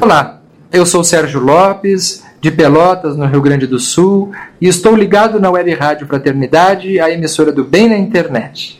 Olá, eu sou Sérgio Lopes, de Pelotas, no Rio Grande do Sul, e estou ligado na Web Rádio Fraternidade, a emissora do bem na internet.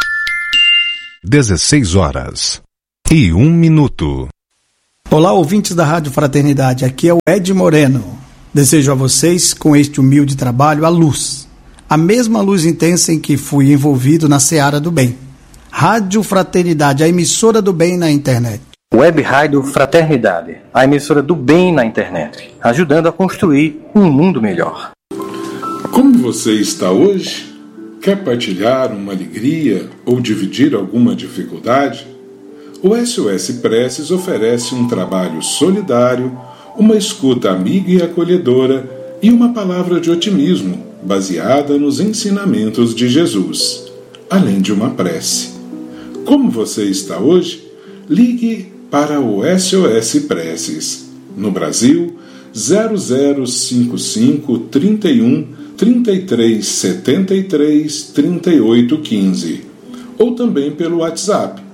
16h01. Olá, ouvintes da Rádio Fraternidade, aqui é o Ed Moreno. Desejo a vocês, com este humilde trabalho, a luz. A mesma luz intensa em que fui envolvido na seara do bem. Rádio Fraternidade, a emissora do bem na internet. Web Rádio Fraternidade, a emissora do bem na internet, ajudando a construir um mundo melhor. Como você está hoje? Quer partilhar uma alegria ou dividir alguma dificuldade? O SOS Preces oferece um trabalho solidário, uma escuta amiga e acolhedora e uma palavra de otimismo baseada nos ensinamentos de Jesus, além de uma prece. Como você está hoje? Ligue para o SOS Preces. No Brasil, 0055 31 33 73 38 15. Ou também pelo WhatsApp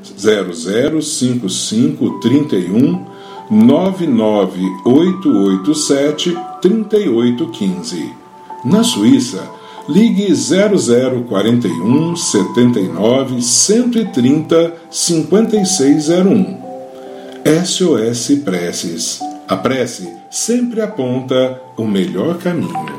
0055 31 99887 38 15. Na Suíça, ligue 0041 79 130 5601. SOS Preces. A prece sempre aponta o melhor caminho.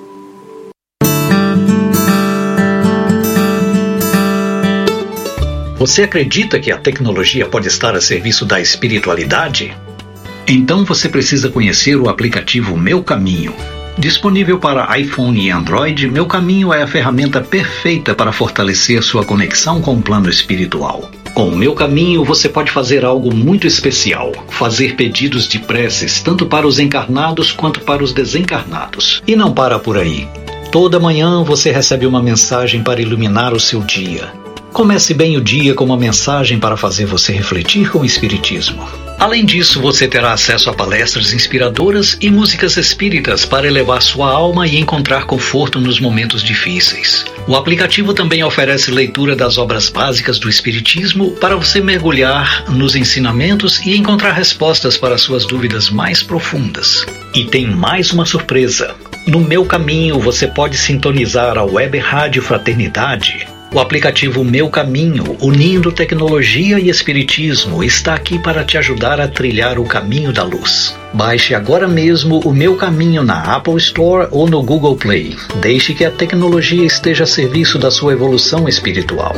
Você acredita que a tecnologia pode estar a serviço da espiritualidade? Então você precisa conhecer o aplicativo Meu Caminho. Disponível para iPhone e Android, Meu Caminho é a ferramenta perfeita para fortalecer sua conexão com o plano espiritual. Com o Meu Caminho, você pode fazer algo muito especial, fazer pedidos de preces tanto para os encarnados quanto para os desencarnados. E não para por aí. Toda manhã você recebe uma mensagem para iluminar o seu dia. Comece bem o dia com uma mensagem para fazer você refletir com o Espiritismo. Além disso, você terá acesso a palestras inspiradoras e músicas espíritas para elevar sua alma e encontrar conforto nos momentos difíceis. O aplicativo também oferece leitura das obras básicas do Espiritismo para você mergulhar nos ensinamentos e encontrar respostas para suas dúvidas mais profundas. E tem mais uma surpresa. No Meu Caminho, você pode sintonizar a Web Rádio Fraternidade. O aplicativo Meu Caminho, unindo tecnologia e espiritismo, está aqui para te ajudar a trilhar o caminho da luz. Baixe agora mesmo o Meu Caminho na Apple Store ou no Google Play. Deixe que a tecnologia esteja a serviço da sua evolução espiritual.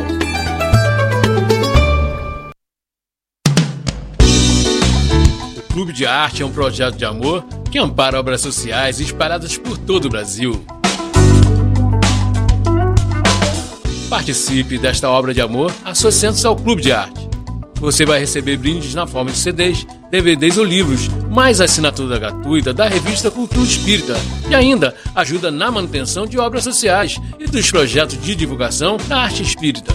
O Clube de Arte é um projeto de amor que ampara obras sociais espalhadas por todo o Brasil. Participe desta obra de amor associando-se ao Clube de Arte. Você vai receber brindes na forma de CDs, DVDs ou livros, mais assinatura gratuita da revista Cultura Espírita e ainda ajuda na manutenção de obras sociais e dos projetos de divulgação da arte espírita.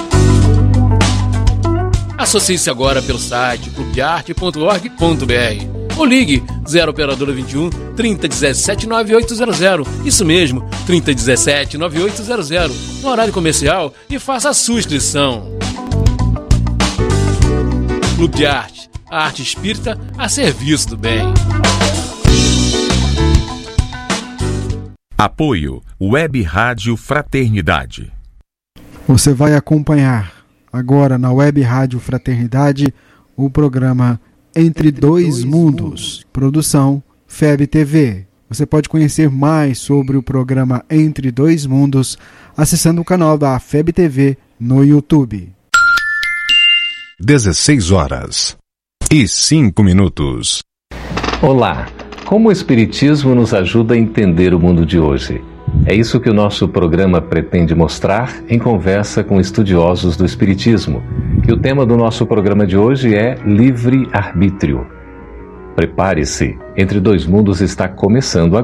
Associe-se agora pelo site clubedearte.org.br ou ligue 0 operadora 21 3017 9800. Isso mesmo, 3017 9800, no horário comercial, e faça a sua inscrição. Clube de Arte, a arte espírita a serviço do bem. Apoio Web Rádio Fraternidade. Você vai acompanhar agora na Web Rádio Fraternidade o programa Entre Dois Mundos, produção FEB TV. Você pode conhecer mais sobre o programa Entre Dois Mundos acessando o canal da FEB TV no YouTube. 16h05. Olá! Como o Espiritismo nos ajuda a entender o mundo de hoje? É isso que o nosso programa pretende mostrar em conversa com estudiosos do Espiritismo. E o tema do nosso programa de hoje é livre-arbítrio. Prepare-se, Entre Dois Mundos está começando agora.